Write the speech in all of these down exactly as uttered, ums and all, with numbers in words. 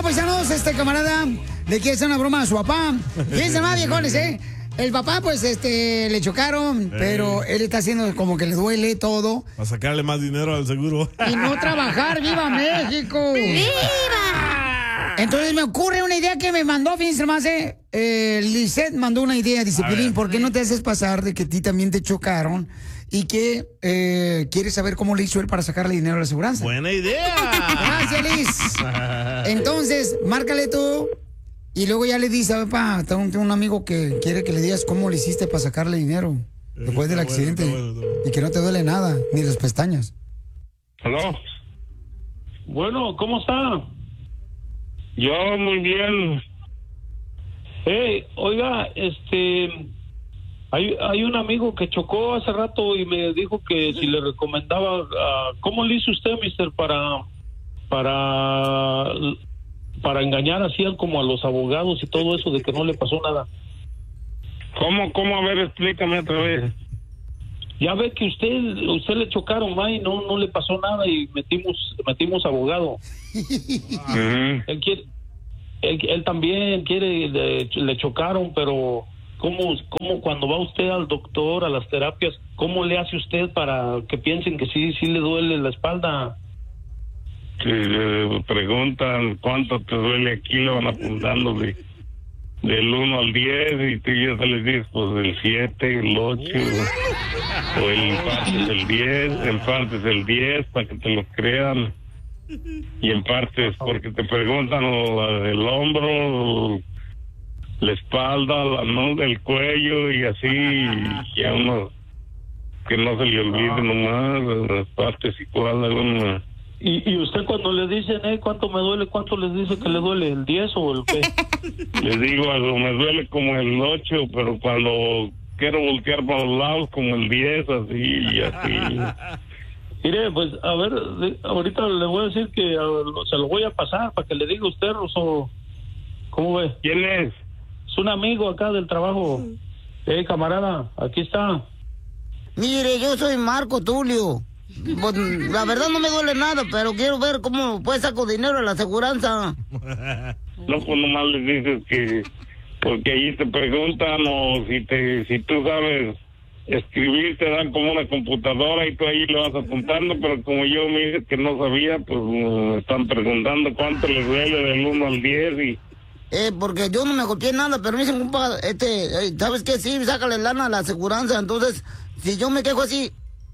paisanos, este camarada le quiere hacer una broma a su papá. Fíjense más, viejones, ¿eh? El papá, pues, este, le chocaron, eh. pero él está haciendo como que le duele todo. Para sacarle más dinero al seguro. Y no trabajar. ¡Viva México! ¡Viva! Entonces me ocurre una idea que me mandó, fíjense más, ¿eh? eh Lisette mandó una idea, dice, Pilín, ¿por qué no te haces pasar de que a ti también te chocaron? Y que eh, quieres saber cómo le hizo él para sacarle dinero a la aseguranza. ¡Buena idea! Gracias, Liz. Entonces, márcale tú. Y luego ya le dice, papá, tengo un, un amigo que quiere que le digas cómo le hiciste para sacarle dinero después del accidente. Bueno, bueno, bueno. Y que no te duele nada, ni las pestañas. ¿Aló? Bueno, ¿cómo está? Yo muy bien. Hey, oiga, este... Hay, hay un amigo que chocó hace rato y me dijo que si le recomendaba... Uh, ¿Cómo le hizo usted, mister, para... para... para engañar así como a los abogados y todo eso de que no le pasó nada? ¿Cómo, cómo? A ver, explícame otra vez. Ya ve que usted usted le chocaron, ma, y no no le pasó nada y metimos metimos abogado. Uh-huh. Él quiere, él, él también quiere, le, le chocaron, pero ¿cómo, cómo cuando va usted al doctor, a las terapias, cómo le hace usted para que piensen que sí, sí le duele la espalda? Si le preguntan cuánto te duele aquí, le van apuntando de, del uno al diez y tú ya se les dices, pues del siete, el ocho, o el parte del diez, en partes del diez, para que te lo crean, y en partes porque te preguntan o la del hombro, la espalda, la no, el cuello, y así, ya uno, que no se le olvide nomás, las partes y cuál, alguna. ¿Y, y usted cuando le dicen, eh, cuánto me duele, cuánto les dice que le duele, el diez o el qué? Les digo, algo me duele como el ocho, pero cuando quiero voltear para los lados, como el diez, así y así. Mire, pues, a ver, ahorita le voy a decir que uh, se lo voy a pasar para que le diga a usted, Rosso. ¿Cómo ve? ¿Quién es? Es un amigo acá del trabajo. Eh, camarada, aquí está. Mire, yo soy Marco Tulio. Pues, la verdad no me duele nada, pero quiero ver cómo pues saco dinero a la aseguranza. No, pues nomás les dices que porque allí te preguntan o si te si tú sabes escribir, te dan como una computadora y tú ahí le vas apuntando, pero como yo me dije que no sabía, pues me están preguntando cuánto les duele del uno al diez y... Eh, porque yo no me golpeé nada, pero me dicen, compa, este, ¿sabes qué? Sí, sácale lana a la aseguranza, entonces, si yo me quejo así...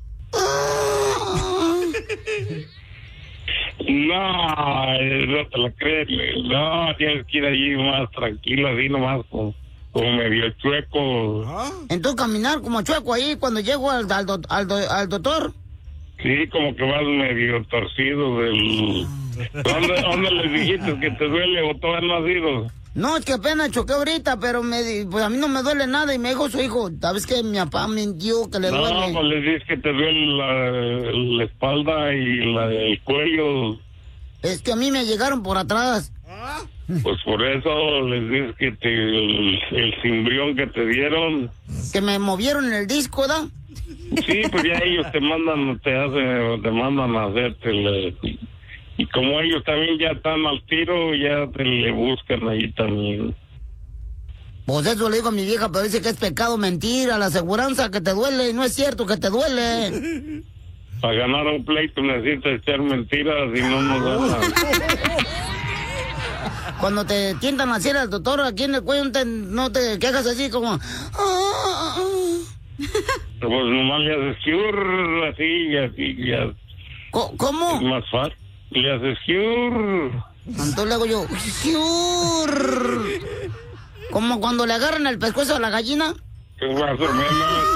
No, no te lo crees, no, tienes que ir allí más tranquilo, así nomás como, como medio chueco. Entonces caminar como chueco ahí cuando llego al, al, do, al, do, al doctor. Sí, como que vas medio torcido del... ¿Dónde, ¿Dónde les dijiste que te duele o todavía no has ido? No, es que apenas choqué ahorita, pero me, pues a mí no me duele nada y me dijo su hijo, ¿sabes qué? Mi papá mintió que le no, duele. No, pues les dices que te duele la, la espalda y la, el cuello. Es que a mí me llegaron por atrás. Pues por eso les dices que te, el, el cimbrión que te dieron. Que me movieron en el disco, ¿da? Sí, pues ya ellos te mandan, te hacen, te mandan a hacerte el... Y como ellos también ya están al tiro, ya te le buscan ahí también. Pues eso le digo a mi vieja, pero dice que es pecado mentir a la aseguranza, que te duele, y no es cierto que te duele. Para ganar un pleito necesitas echar mentiras y no nos dan nada. Cuando te tientan así al doctor, aquí en el cuello, no te, no te quejas así como... Pues nomás le haces cure, así y así, ya. ¿Cómo? Es más fácil. Le haces cure. Entonces le hago yo, cure. Como cuando le agarran el pescuezo a la gallina. Es más o menos.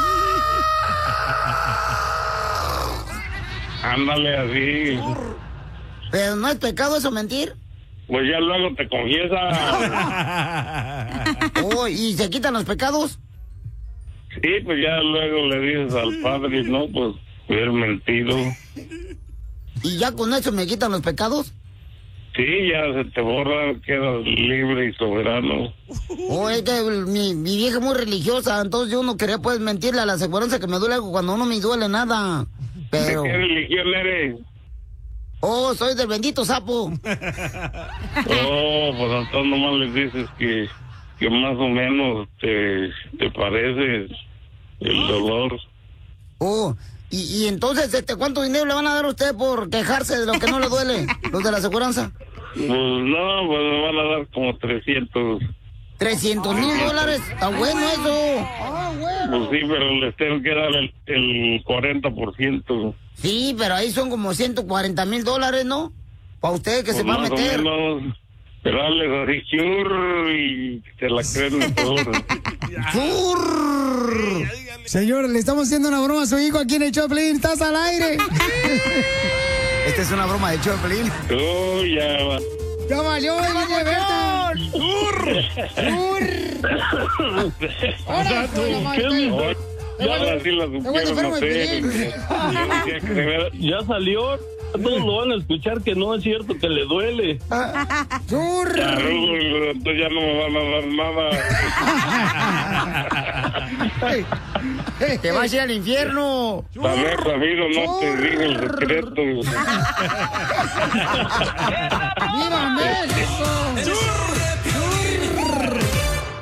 Ándale así. Pero no es pecado eso mentir. Pues ya luego te confiesas. Oh, ¿y se quitan los pecados? Sí, pues ya luego le dices al padre, no, pues haber mentido. ¿Y ya con eso me quitan los pecados? Sí, ya se te borra, quedas libre y soberano. Oh, es que mi, mi vieja es muy religiosa, entonces yo no quería pues mentirle a la aseguranza que me duele algo cuando no me duele nada. Pero... ¿De qué religión eres? Oh, soy del bendito sapo. Oh, pues entonces nomás les dices que, que más o menos te, te parece el dolor. Oh, y, y entonces, este, ¿cuánto dinero le van a dar a usted por quejarse de lo que no le duele? ¿Los de la aseguranza? Pues no, pues me van a dar como trescientos. ¿trescientos mil dólares? ¿Está bueno eso? Ah, bueno. Pues sí, pero les tengo que dar el, el cuarenta por ciento. Sí, pero ahí son como ciento cuarenta mil dólares, ¿no? Para usted que Pues se va a más o meter. menos, pero dale así, churr, y te la creen todo. ¡Churr! Señor, le estamos haciendo una broma a su hijo aquí en el Choplin. ¡Estás al aire! Esta es una broma de Choplin. Oh, ya va. ¡Ya valió, doña Berta! ¡Churr! ¡Ahora, ¿Qué? Ahora sí la supieron hacer. Ya salió. Todos lo van a escuchar que no es cierto, que le duele. ¡Churr! Claro, entonces ya no me van a dar nada. ¡Te vas a ir al infierno! Haber sabido, no te digo el secreto. ¡Viva México!